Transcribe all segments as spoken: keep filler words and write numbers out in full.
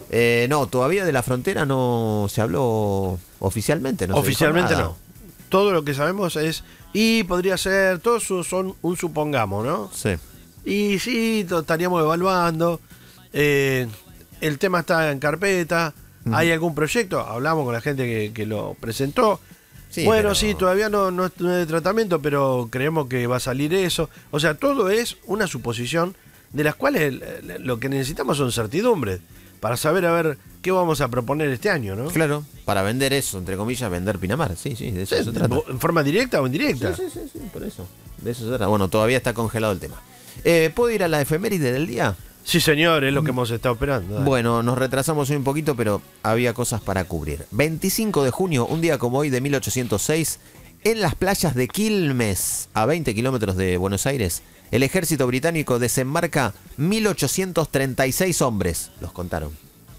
Eh, no, todavía de la frontera no se habló oficialmente. No Oficialmente se dijo nada. no. Todo lo que sabemos es, y podría ser, todos son un supongamos, ¿no? Sí. Y sí, to- estaríamos evaluando. Eh, el tema está en carpeta. Ujú. ¿Hay algún proyecto? Hablamos con la gente que, que lo presentó. Sí, bueno, pero- sí, todavía no, no es no es de tratamiento, pero creemos que va a salir eso. O sea, todo es una suposición de las cuales eh, lo que necesitamos son certidumbres para saber a ver qué vamos a proponer este año, ¿no? Claro, para vender eso, entre comillas, vender Pinamar. Sí, sí, de eso Sí, se trata. ¿en forma directa o indirecta? Sí, sí, sí, sí, por eso. De eso se trata. Bueno, todavía está congelado el tema. Eh, ¿Puedo ir a la efeméride del día? Sí, señor, es lo que hemos estado esperando. Dale. Bueno, nos retrasamos hoy un poquito, pero había cosas para cubrir. veinticinco de junio, un día como hoy de mil ochocientos seis, en las playas de Quilmes, a veinte kilómetros de Buenos Aires, el ejército británico desembarca mil ochocientos treinta y seis hombres. Los contaron.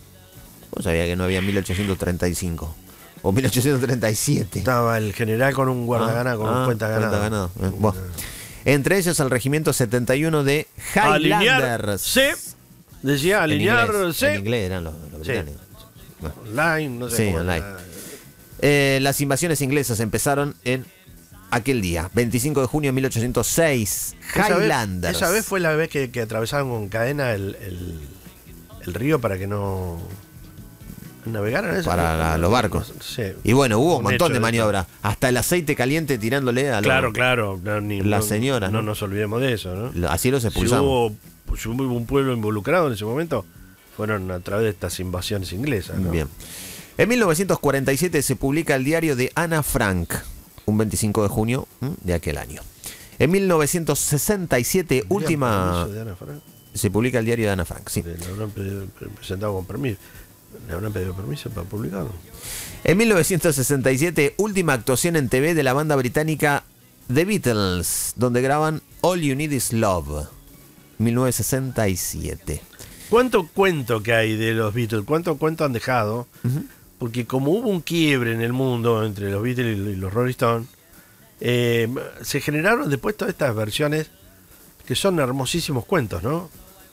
No sabía que no había mil ochocientos treinta y cinco. O mil ochocientos treinta y siete. Estaba el general con un guardagana, Ah, con ah, un cuenta ganado. cuenta ganado. Eh, bueno. Entre ellos el regimiento setenta y uno de Highlanders. Alinearse. Decía En inglés, alinearse. en inglés eran los, los Sí. británicos. Bueno. Online, no sé. Sí, cómo online. era. Eh, las invasiones inglesas empezaron en aquel día, veinticinco de junio de mil ochocientos seis. Esa vez, Highlanders. esa vez fue la vez que, que atravesaron con cadena el, el, el río para que no navegaran. ¿Eso? Para la- los barcos. Sí. Y bueno, hubo un Un montón hecho de de maniobras. Hasta el aceite caliente tirándole a los- Claro, claro. No, ni- La no- señora, No, ¿no? nos olvidemos de eso, ¿no? Así los Si expulsamos. hubo, si hubo un pueblo involucrado en ese momento, fueron a través de estas invasiones inglesas, ¿no? Bien. En mil novecientos cuarenta y siete se publica el diario de Ana Frank, un veinticinco de junio ¿m? de aquel año. En mil novecientos sesenta y siete, ¿Tendrían última, permiso de Ana Frank? se publica el diario de Ana Frank, sí. Le habrán pedido- presentado con permiso. ¿Le habrán pedido permiso para publicarlo? En mil novecientos sesenta y siete, última actuación en T V de la banda británica The Beatles, donde graban All You Need Is Love. mil novecientos sesenta y siete. ¿Cuánto cuento que hay de los Beatles? ¿Cuánto cuento han dejado? Ujú. Porque como hubo un quiebre en el mundo entre los Beatles y los Rolling Stones, eh, se generaron después todas estas versiones que son hermosísimos cuentos, ¿no?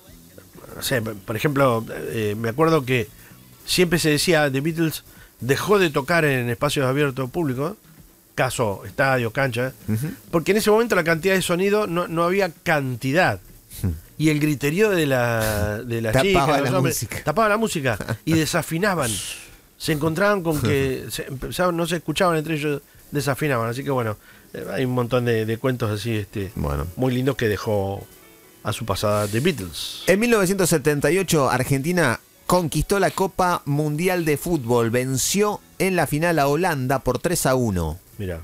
O sea, por ejemplo, eh, me acuerdo que siempre se decía The Beatles dejó de tocar en espacios abiertos públicos, caso estadio, cancha, Ujú. porque en ese momento la cantidad de sonido no, no había cantidad. Y el griterío de la, de la Tapaba chica, de la los hombres, música. tapaba la música y desafinaban. Se encontraban con que se empezaban, no se escuchaban entre ellos, desafinaban. Así que bueno, eh, hay un montón de, de cuentos así este, Bueno. muy lindos que dejó a su pasada The Beatles. En mil novecientos setenta y ocho, Argentina conquistó la Copa Mundial de Fútbol. Venció en la final a Holanda por tres a uno. Mira,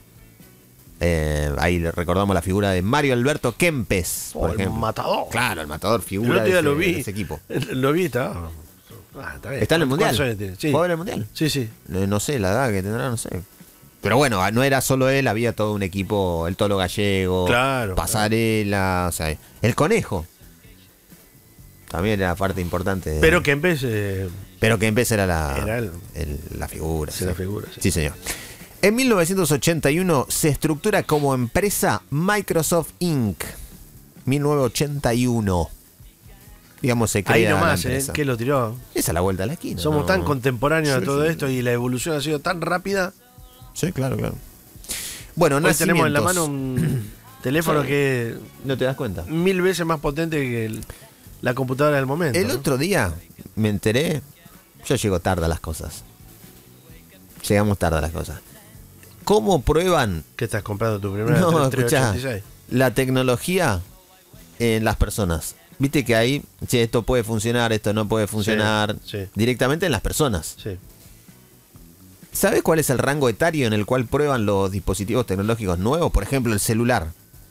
Eh, ahí le recordamos la figura de Mario Alberto Kempes, por oh, el ejemplo. matador. Claro, el matador, El figura otro de día ese, lo vi. de ese equipo. Lo vi, está. Ah, está bien. ¿Está en el Mundial? ¿Cuántos años tiene? Sí. ¿Juega en el Mundial? Sí, sí. No, no sé, la edad que tendrá, no sé. Pero bueno, no era solo él, había todo un equipo, el Tolo Gallego, Claro, Pasarela, o sea, el Conejo. También era parte importante. de- Pero que en vez eh, Pero Kempes era la, Era el- el- la figura. se la figura. sí. Sí, señor. En mil novecientos ochenta y uno se estructura como empresa Microsoft incorporated. mil novecientos ochenta y uno. Digamos, se crea Ahí la nomás, ¿eh? empresa. Que lo tiró. Esa es la vuelta a la esquina. Somos ¿no? tan contemporáneos Sí, a todo sí. esto y la evolución ha sido tan rápida. Sí, claro, claro. Bueno, Hoy tenemos en la nacimientos. mano un teléfono Sí. que ¿No te das cuenta? es mil veces más potente que el- la computadora del momento. El ¿no? otro día me enteré. Yo llego tarde a las cosas. Llegamos tarde a las cosas. ¿Cómo prueban ¿Qué estás comprando tu primera no, tres- escuchá, trescientos ochenta y seis? la tecnología en las personas? Viste que ahí, che, esto puede funcionar, esto no puede funcionar. Sí, sí. Directamente en las personas. Sí. ¿Sabes cuál es el rango etario en el cual prueban los dispositivos tecnológicos nuevos? Por ejemplo, el celular.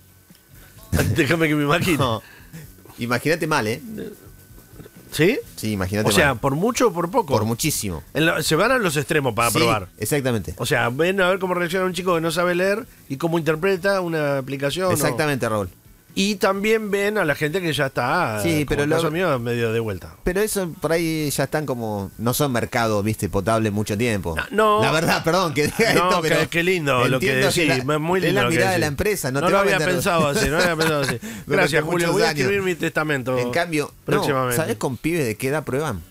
Déjame que me imagine. No. Imagínate mal, ¿eh? ¿Sí? Sí, imagínate O sea, mal. ¿por mucho o por poco? Por muchísimo. En lo- se van a los extremos para Sí, probar. Exactamente. O sea, ven a ver cómo reacciona un chico que no sabe leer y cómo interpreta una aplicación. o- Exactamente, Raúl. Y también ven a la gente que ya está, Sí, como pero el lo- caso mío, medio de vuelta. Pero eso por ahí ya están como. No son mercado, viste, potable mucho tiempo. No. La verdad, perdón que diga No, esto, pero. qué, qué lindo lo que entiendo decís, la- muy lindo es la lo que mirada de decís. la empresa, no, no te lo va a había vender- pensado así, no lo había pensado así. Durante Gracias, Julio. muchos Voy a años. escribir mi testamento. En cambio, no, próximamente. ¿sabés con pibes de qué edad prueban?